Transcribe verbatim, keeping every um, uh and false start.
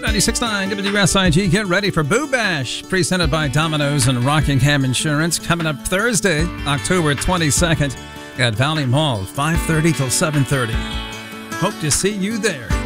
ninety-six point nine W S I G. Get ready for Boo Bash, presented by Domino's and Rockingham Insurance, coming up Thursday, October twenty-second at Valley Mall, five thirty till seven thirty. Hope to see you there.